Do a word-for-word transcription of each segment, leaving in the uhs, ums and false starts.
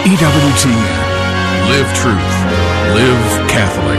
E W T N. Live truth. Live Catholic.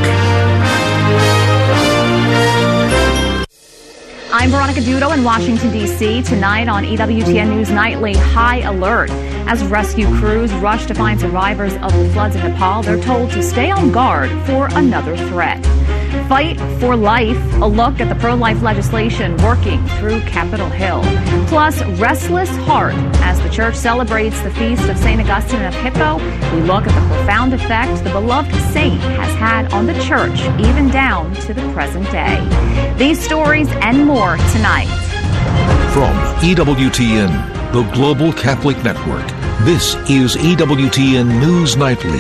I'm Veronica Dudo in Washington, D C Tonight on E W T N News Nightly, high alert. As rescue crews rush to find survivors of the floods in Nepal, they're told to stay on guard for another threat. Fight for life, a look at the pro-life legislation working through Capitol Hill. Plus, restless heart as the church celebrates the feast of Saint Augustine of Hippo. We look at the profound effect the beloved saint has had on the church, even down to the present day. These stories and more tonight. From E W T N, the Global Catholic Network, this is E W T N News Nightly.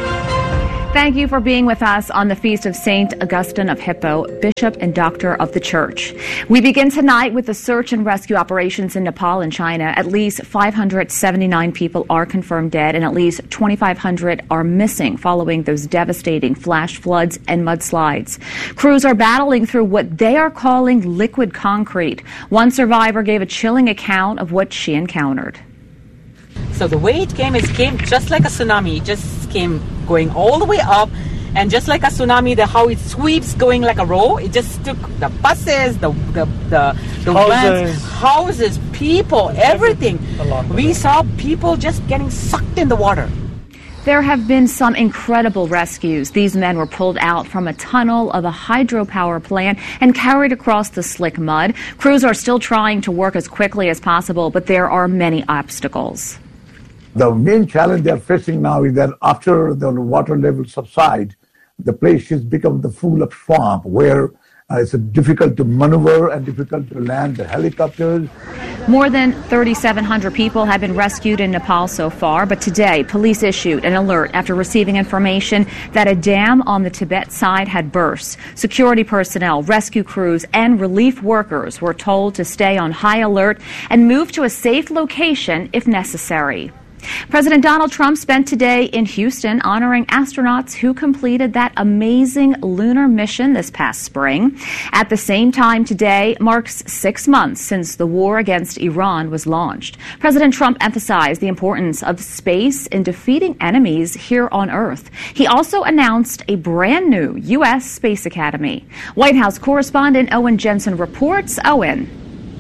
Thank you for being with us on the Feast of Saint Augustine of Hippo, Bishop and Doctor of the Church. We begin tonight with the search and rescue operations in Nepal and China. At least five hundred seventy-nine people are confirmed dead and at least twenty-five hundred are missing following those devastating flash floods and mudslides. Crews are battling through what they are calling liquid concrete. One survivor gave a chilling account of what she encountered. So the way it came, it came just like a tsunami. It just came going all the way up, and just like a tsunami, the how it sweeps going like a roll, it just took the buses, the the the, the houses. vans, houses, people, everything. We saw people just getting sucked in the water. There have been some incredible rescues. These men were pulled out from a tunnel of a hydropower plant and carried across the slick mud. Crews are still trying to work as quickly as possible, but there are many obstacles. The main challenge they're facing now is that after the water level subside, the place has become the full of swamp where uh, it's difficult to maneuver and difficult to land the helicopters. More than thirty-seven hundred people have been rescued in Nepal so far, but today police issued an alert after receiving information that a dam on the Tibet side had burst. Security personnel, rescue crews, and relief workers were told to stay on high alert and move to a safe location if necessary. President Donald Trump spent today in Houston honoring astronauts who completed that amazing lunar mission this past spring. At the same time, today marks six months since the war against Iran was launched. President Trump emphasized the importance of space in defeating enemies here on Earth. He also announced a brand new U S Space Academy. White House correspondent Owen Jensen reports. Owen.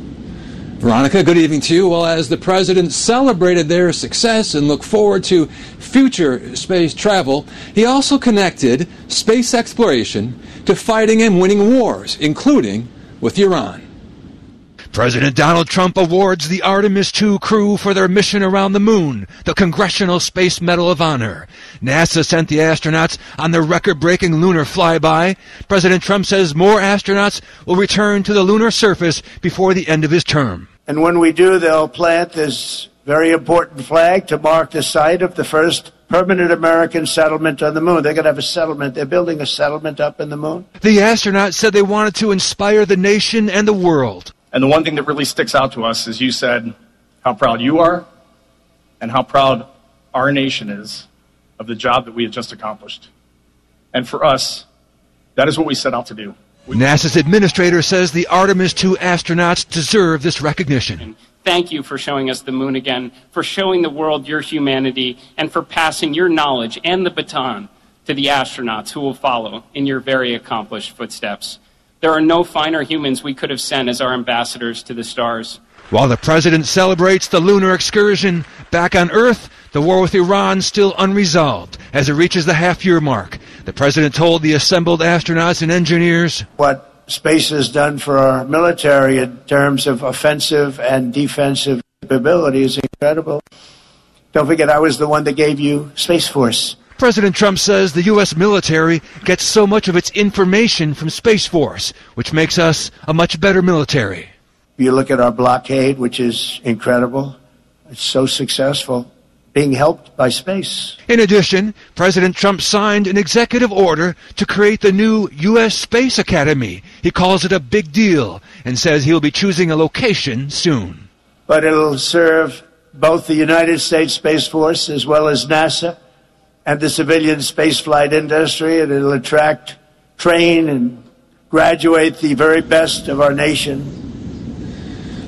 Veronica, good evening to you. Well, as the president celebrated their success and looked forward to future space travel, he also connected space exploration to fighting and winning wars, including with Iran. President Donald Trump awards the Artemis two crew for their mission around the moon the Congressional Space Medal of Honor. NASA sent the astronauts on their record-breaking lunar flyby. President Trump says more astronauts will return to the lunar surface before the end of his term. And when we do, they'll plant this very important flag to mark the site of the first permanent American settlement on the moon. They're going to have a settlement. They're building a settlement up in the moon. The astronauts said they wanted to inspire the nation and the world. And the one thing that really sticks out to us is you said how proud you are and how proud our nation is of the job that we have just accomplished. And for us, that is what we set out to do. We NASA's administrator says the Artemis two astronauts deserve this recognition. Thank you for showing us the moon again, for showing the world your humanity, and for passing your knowledge and the baton to the astronauts who will follow in your very accomplished footsteps. There are no finer humans we could have sent as our ambassadors to the stars. While the president celebrates the lunar excursion, back on Earth, the war with Iran still unresolved as it reaches the half-year mark. The president told the assembled astronauts and engineers, what space has done for our military in terms of offensive and defensive capability is incredible. Don't forget, I was the one that gave you Space Force. President Trump says the U S military gets so much of its information from Space Force, which makes us a much better military. You look at our blockade, which is incredible. It's so successful, being helped by space. In addition, President Trump signed an executive order to create the new U S Space Academy. He calls it a big deal and says he'll be choosing a location soon. But it'll serve both the United States Space Force as well as NASA and the civilian spaceflight industry, and it'll attract, train, and graduate the very best of our nation.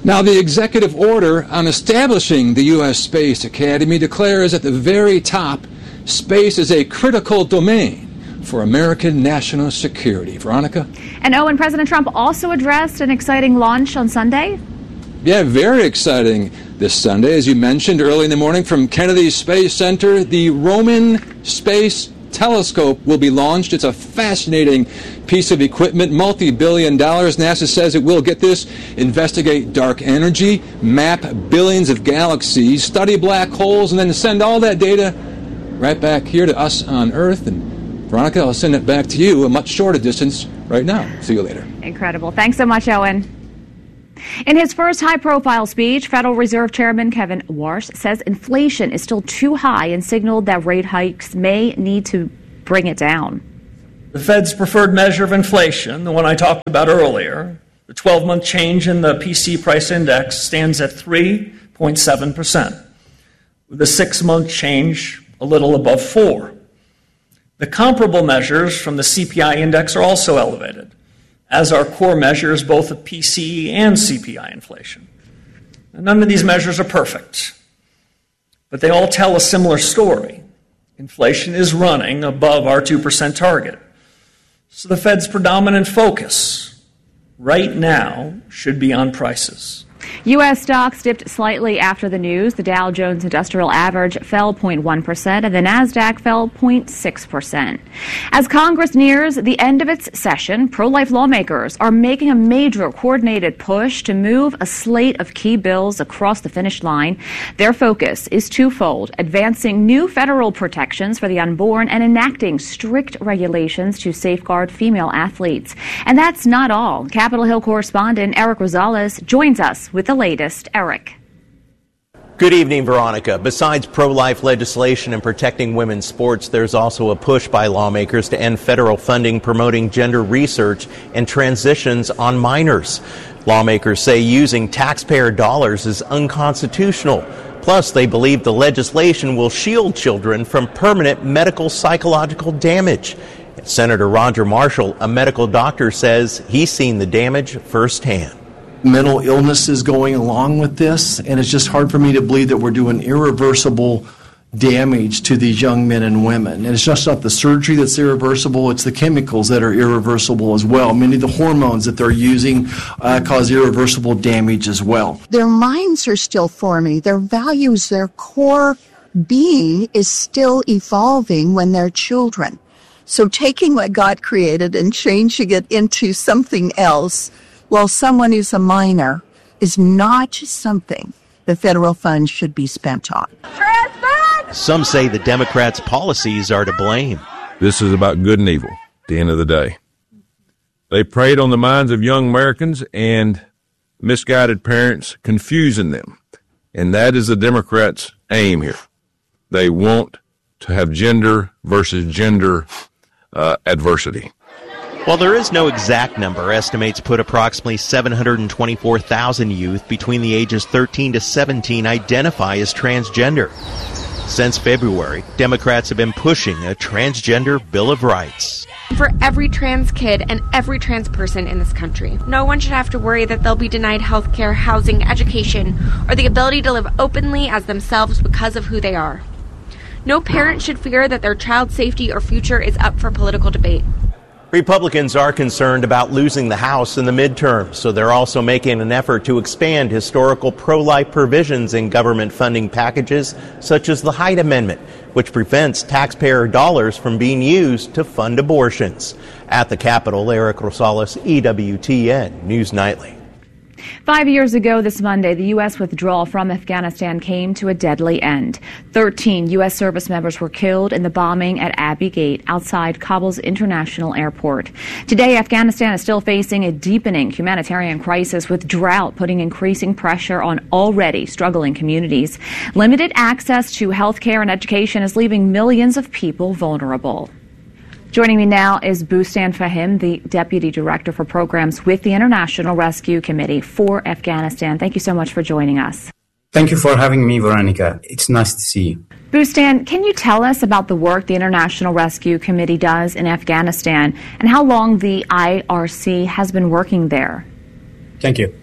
Now, the executive order on establishing the U S. Space Academy declares at the very top, space is a critical domain for American national security. Veronica? And Owen, President Trump also addressed an exciting launch on Sunday. Yeah, very exciting this Sunday. As you mentioned early in the morning from Kennedy Space Center, the Roman Space Telescope will be launched. It's a fascinating piece of equipment, multi-billion dollars. NASA says it will, get this, investigate dark energy, map billions of galaxies, study black holes, and then send all that data right back here to us on Earth. And Veronica, I'll send it back to you a much shorter distance right now. See you later. Incredible. Thanks so much, Owen. In his first high-profile speech, Federal Reserve Chairman Kevin Warsh says inflation is still too high and signaled that rate hikes may need to bring it down. The Fed's preferred measure of inflation, the one I talked about earlier, the twelve-month change in the P C price index stands at three point seven percent, with the six-month change a little above four. The comparable measures from the C P I index are also elevated, as are core measures both of P C E and C P I inflation. And none of these measures are perfect, but they all tell a similar story. Inflation is running above our two percent target. So the Fed's predominant focus right now should be on prices. U S stocks dipped slightly after the news. The Dow Jones Industrial Average fell zero point one percent and the NASDAQ fell zero point six percent. As Congress nears the end of its session, pro-life lawmakers are making a major coordinated push to move a slate of key bills across the finish line. Their focus is twofold: advancing new federal protections for the unborn and enacting strict regulations to safeguard female athletes. And that's not all. Capitol Hill correspondent Eric Rosales joins us with the latest. Eric. Good evening, Veronica. Besides pro-life legislation and protecting women's sports, there's also a push by lawmakers to end federal funding promoting gender research and transitions on minors. Lawmakers say using taxpayer dollars is unconstitutional. Plus, they believe the legislation will shield children from permanent medical psychological damage. Senator Roger Marshall, a medical doctor, says he's seen the damage firsthand. Mental illness is going along with this, and it's just hard for me to believe that we're doing irreversible damage to these young men and women. And it's just not the surgery that's irreversible, it's the chemicals that are irreversible as well. Many of the hormones that they're using uh, cause irreversible damage as well. Their minds are still forming, their values, their core being is still evolving when they're children. So taking what God created and changing it into something else while someone who's a minor is not something the federal funds should be spent on. Some say the Democrats' policies are to blame. This is about good and evil at the end of the day. They preyed on the minds of young Americans and misguided parents, confusing them. And that is the Democrats' aim here. They want to have gender versus gender uh, adversity. While there is no exact number, estimates put approximately seven hundred twenty-four thousand youth between the ages thirteen to seventeen identify as transgender. Since February, Democrats have been pushing a transgender Bill of Rights. For every trans kid and every trans person in this country, no one should have to worry that they'll be denied health care, housing, education, or the ability to live openly as themselves because of who they are. No parent should fear that their child's safety or future is up for political debate. Republicans are concerned about losing the House in the midterms, so they're also making an effort to expand historical pro-life provisions in government funding packages, such as the Hyde Amendment, which prevents taxpayer dollars from being used to fund abortions. At the Capitol, Eric Rosales, E W T N News Nightly. Five years ago this Monday, the U S withdrawal from Afghanistan came to a deadly end. Thirteen U S service members were killed in the bombing at Abbey Gate outside Kabul's international airport. Today, Afghanistan is still facing a deepening humanitarian crisis, with drought putting increasing pressure on already struggling communities. Limited access to health care and education is leaving millions of people vulnerable. Joining me now is Bustan Fahim, the Deputy Director for Programs with the International Rescue Committee for Afghanistan. Thank you so much for joining us. Thank you for having me, Veronica. It's nice to see you. Bustan, can you tell us about the work the International Rescue Committee does in Afghanistan and how long the I R C has been working there? Thank you.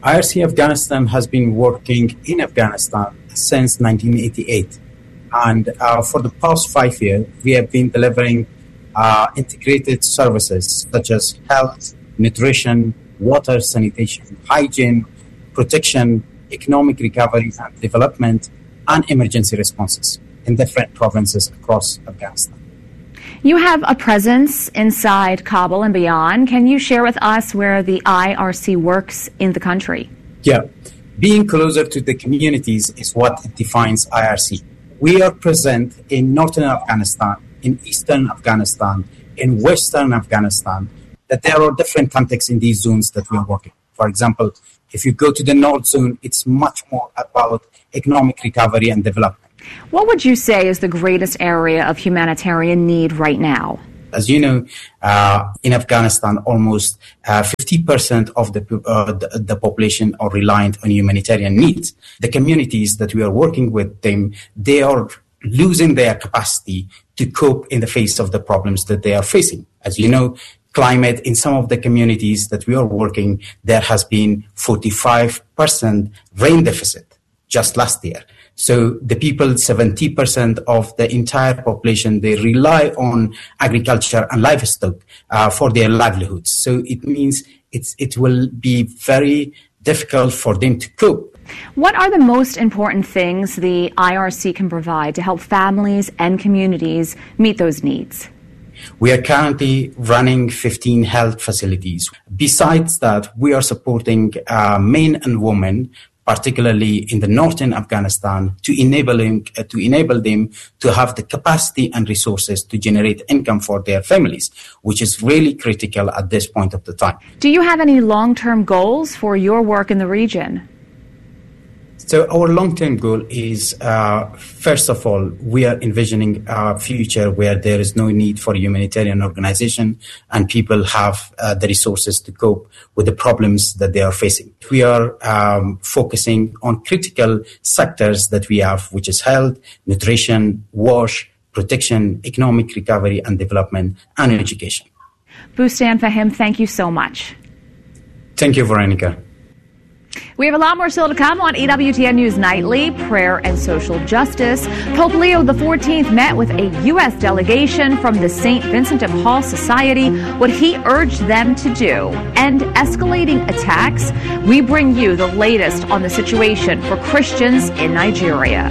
I R C Afghanistan has been working in Afghanistan since nineteen eighty-eight. And uh, for the past five years, we have been delivering uh, integrated services such as health, nutrition, water, sanitation, hygiene, protection, economic recovery and development, and emergency responses in different provinces across Afghanistan. You have a presence inside Kabul and beyond. Can you share with us where the I R C works in the country? Yeah, being closer to the communities is what defines I R C. We are present in northern Afghanistan, in eastern Afghanistan, in western Afghanistan, that there are different contexts in these zones that we are working. For example, if you go to the north zone, it's much more about economic recovery and development. What would you say is the greatest area of humanitarian need right now? As you know, uh, in Afghanistan, almost uh, fifty percent of the, uh, the the population are reliant on humanitarian needs. The communities that we are working with them, they are losing their capacity to cope in the face of the problems that they are facing. As you know, climate in some of the communities that we are working, there has been forty-five percent rain deficit just last year. So the people, seventy percent of the entire population, they rely on agriculture and livestock uh, for their livelihoods. So it means it's, it will be very difficult for them to cope. What are the most important things the I R C can provide to help families and communities meet those needs? We are currently running fifteen health facilities. Besides that, we are supporting uh, men and women, particularly in the northern Afghanistan, to enable them, uh, to enable them to have the capacity and resources to generate income for their families, which is really critical at this point of the time. Do you have any long-term goals for your work in the region? So our long-term goal is, uh, first of all, we are envisioning a future where there is no need for a humanitarian organization and people have uh, the resources to cope with the problems that they are facing. We are um, focusing on critical sectors that we have, which is health, nutrition, wash, protection, economic recovery and development, and education. Bustan Fahim, thank you so much. Thank you, Veronica. We have a lot more still to come on E W T N News Nightly. Prayer and social justice. Pope Leo the fourteenth met with a U S delegation from the Saint Vincent de Paul Society. What he urged them to do: end escalating attacks. We bring you the latest on the situation for Christians in Nigeria.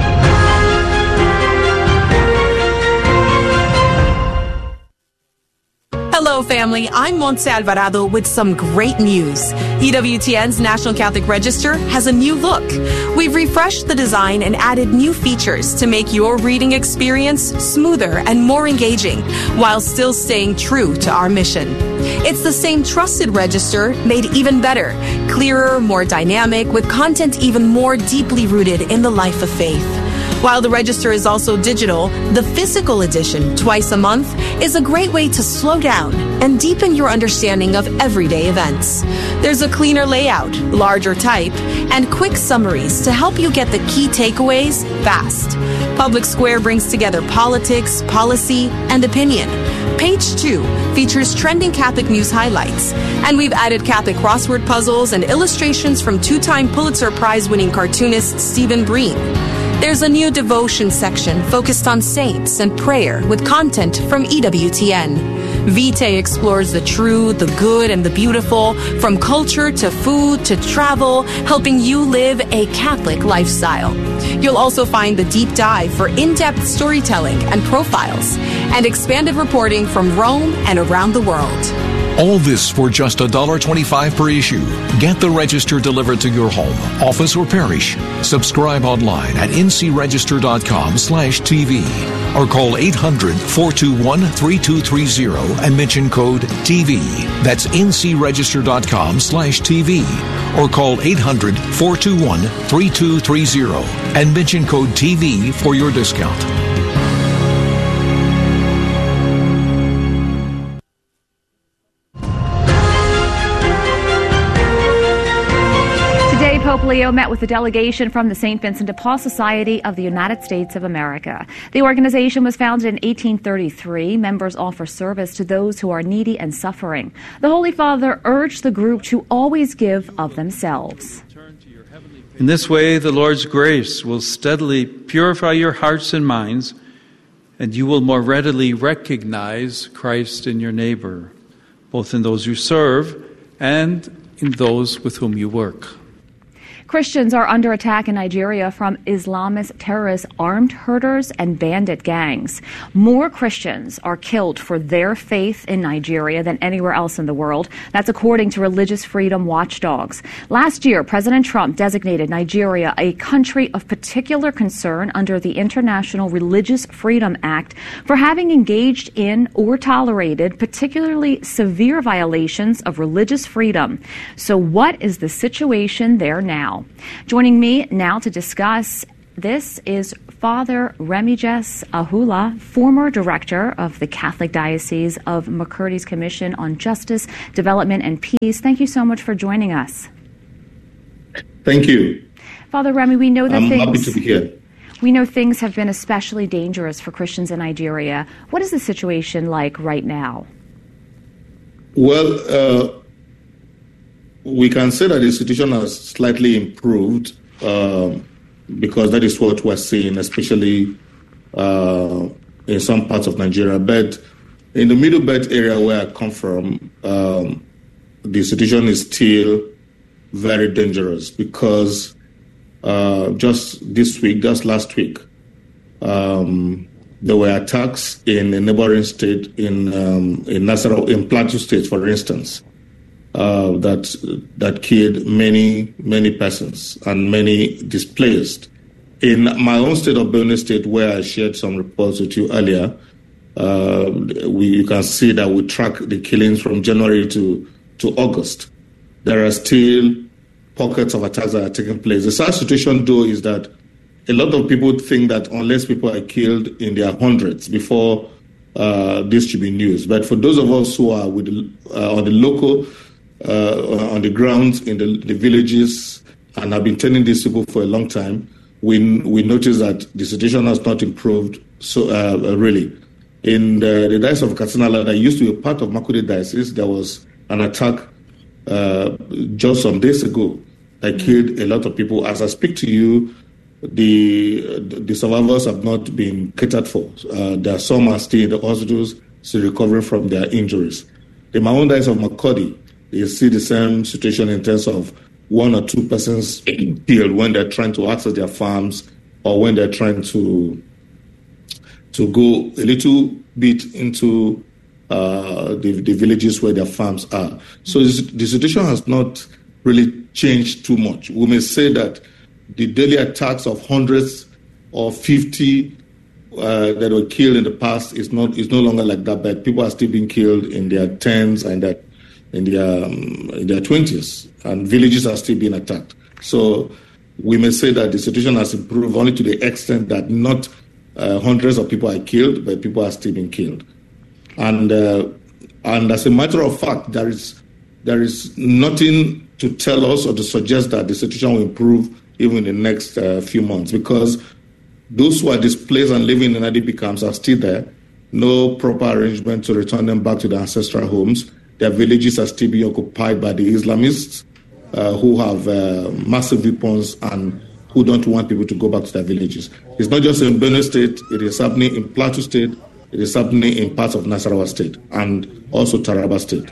Hello, family. I'm Montse Alvarado with some great news. E W T N's National Catholic Register has a new look. We've refreshed the design and added new features to make your reading experience smoother and more engaging, while still staying true to our mission. It's the same trusted register, made even better, clearer, more dynamic, with content even more deeply rooted in the life of faith. While the register is also digital, the physical edition, twice a month, is a great way to slow down and deepen your understanding of everyday events. There's a cleaner layout, larger type, and quick summaries to help you get the key takeaways fast. Public Square brings together politics, policy, and opinion. Page two features trending Catholic news highlights, and we've added Catholic crossword puzzles and illustrations from two-time Pulitzer Prize-winning cartoonist Stephen Breen. There's a new devotion section focused on saints and prayer with content from E W T N. Vitae explores the true, the good, and the beautiful, from culture to food to travel, helping you live a Catholic lifestyle. You'll also find the deep dive for in-depth storytelling and profiles, and expanded reporting from Rome and around the world. All this for just one dollar twenty-five per issue. Get the Register delivered to your home, office, or parish. Subscribe online at ncregister.com slash TV or call eight hundred, four two one, three two three zero and mention code T V. That's ncregister.com slash TV or call eight hundred, four two one, three two three zero and mention code T V for your discount. Pope Leo met with a delegation from the Saint Vincent de Paul Society of the United States of America. The organization was founded in eighteen thirty-three. Members offer service to those who are needy and suffering. The Holy Father urged the group to always give of themselves. In this way, the Lord's grace will steadily purify your hearts and minds, and you will more readily recognize Christ in your neighbor, both in those you serve and in those with whom you work. Christians are under attack in Nigeria from Islamist terrorists, armed herders, and bandit gangs. More Christians are killed for their faith in Nigeria than anywhere else in the world. That's according to religious freedom watchdogs. Last year, President Trump designated Nigeria a country of particular concern under the International Religious Freedom Act for having engaged in or tolerated particularly severe violations of religious freedom. So what is the situation there now? Joining me now to discuss this is Father Remigius Ahula, former director of the Catholic Diocese of McCurdy's Commission on Justice, Development, and Peace. Thank you so much for joining us. Thank you. Father Remy, we know that I'm things, happy to be here. We know things have been especially dangerous for Christians in Nigeria. What is the situation like right now? Well, uh, we can say that the situation has slightly improved uh, because that is what we're seeing, especially uh, in some parts of Nigeria. But in the Middle Belt area where I come from, um, the situation is still very dangerous because uh, just this week, just last week, um, there were attacks in a neighboring state, in um, in Nasarawa, in Plateau State, for instance. Uh, that that killed many, many persons and many displaced. In my own state of Benue State, where I shared some reports with you earlier, uh, we you can see that we track the killings from January to, to August. There are still pockets of attacks that are taking place. The sad situation, though, is that a lot of people think that unless people are killed in their hundreds before uh, this should be news. But for those of us who are with uh, on the local Uh, on the ground in the, the villages and have been telling these people for a long time, we we notice that the situation has not improved so uh, really. In the, the Diocese of Katsina that used to be a part of Makurdi Diocese, there was an attack uh, just some days ago that killed a lot of people. As I speak to you, the the survivors have not been catered for. Uh, there are some are still in the hospitals, still recovering from their injuries. In my own Diocese of Makurdi, you see the same situation in terms of one or two persons killed when they're trying to access their farms or when they're trying to to go a little bit into uh, the, the villages where their farms are. So the situation has not really changed too much. We may say that the daily attacks of hundreds or fifty uh, that were killed in the past is not is no longer like that, but people are still being killed in their tens and their in their um, in their twenties, and villages are still being attacked. So we may say that the situation has improved only to the extent that not uh, hundreds of people are killed, but people are still being killed. And uh, and as a matter of fact, there is there is nothing to tell us or to suggest that the situation will improve even in the next uh, few months, because those who are displaced and living in I D P camps are still there. No proper arrangement to return them back to their ancestral homes. Their villages are still being occupied by the Islamists uh, who have uh, massive weapons and who don't want people to go back to their villages. It's not just in Benue State, it is happening in Plateau State, it is happening in parts of Nasarawa State and also Taraba State.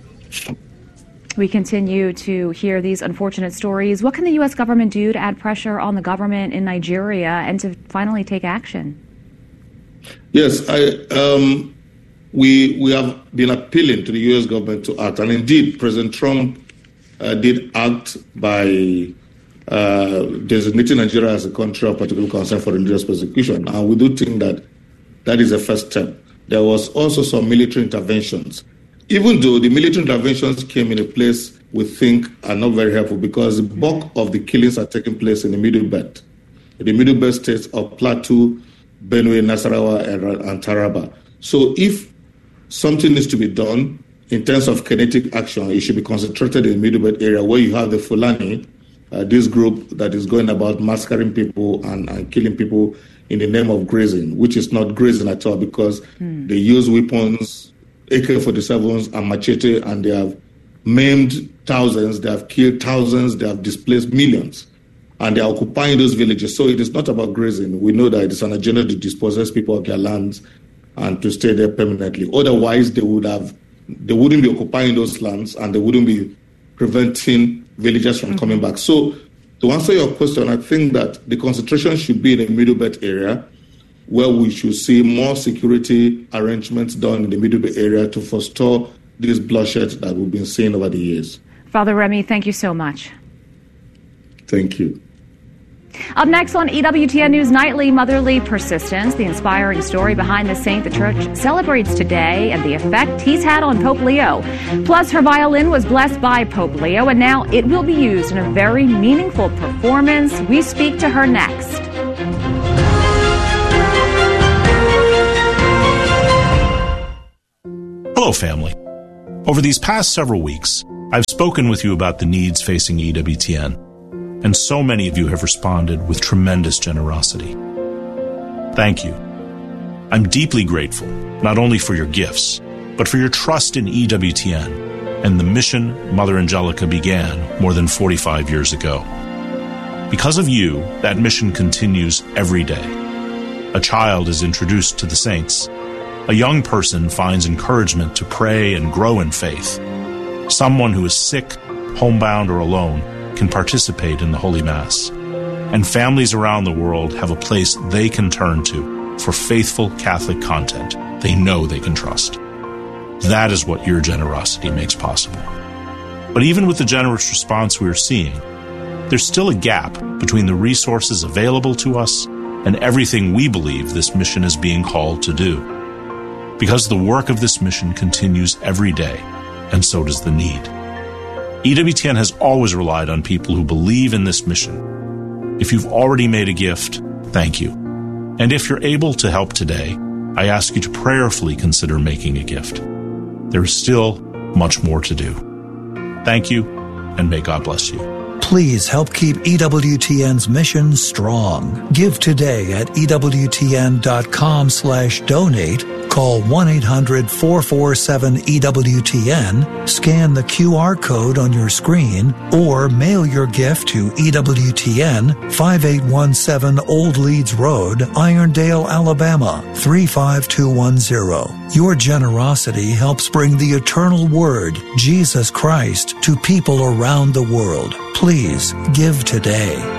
We continue to hear these unfortunate stories. What can the U S government do to add pressure on the government in Nigeria and to finally take action? Yes, I... Um, We we have been appealing to the U S government to act, and indeed, President Trump uh, did act by uh, designating Nigeria as a country of particular concern for religious persecution, and we do think that that is a first step. There was also some military interventions, even though the military interventions came in a place we think are not very helpful, because the bulk of the killings are taking place in the Middle Belt, in the Middle Belt states of Plateau, Benue, Nasarawa, and, and Taraba. So if something needs to be done in terms of kinetic action, it should be concentrated in the Middle Belt area where you have the Fulani uh, this group that is going about massacring people and, and killing people in the name of grazing, which is not grazing at all, because mm. they use weapons, A K forty-sevens and machete, and they have maimed thousands, they have killed thousands, they have displaced millions, and they are occupying those villages. So it is not about grazing. We know that it is an agenda to dispossess people of their lands and to stay there permanently. Otherwise, they would have, they wouldn't be occupying those lands, and they wouldn't be preventing villagers from mm-hmm. coming back. So to answer your question, I think that the concentration should be in the Middle Belt area, where we should see more security arrangements done in the Middle Belt area to forestall this bloodshed that we've been seeing over the years. Father Remy, thank you so much. Thank you. Up next on E W T N News Nightly, Motherly Persistence, the inspiring story behind the saint the church celebrates today and the effect he's had on Pope Leo. Plus, her violin was blessed by Pope Leo, and now it will be used in a very meaningful performance. We speak to her next. Hello, family. Over these past several weeks, I've spoken with you about the needs facing E W T N. And so many of you have responded with tremendous generosity. Thank you. I'm deeply grateful, not only for your gifts, but for your trust in E W T N and the mission Mother Angelica began more than forty-five years ago. Because of you, that mission continues every day. A child is introduced to the saints. A young person finds encouragement to pray and grow in faith. Someone who is sick, homebound, or alone can participate in the Holy Mass. And families around the world have a place they can turn to for faithful Catholic content they know they can trust. That is what your generosity makes possible. But even with the generous response we are seeing, there's still a gap between the resources available to us and everything we believe this mission is being called to do. Because the work of this mission continues every day, and so does the need. E W T N has always relied on people who believe in this mission. If you've already made a gift, thank you. And if you're able to help today, I ask you to prayerfully consider making a gift. There is still much more to do. Thank you, and may God bless you. Please help keep E W T N's mission strong. Give today at ewtn.com slash donate. Call one eight hundred four four seven E W T N, scan the Q R code on your screen, or mail your gift to E W T N, five eight one seven Old Leeds Road, Irondale, Alabama, three five two one zero. Your generosity helps bring the eternal Word, Jesus Christ, to people around the world. Please give today.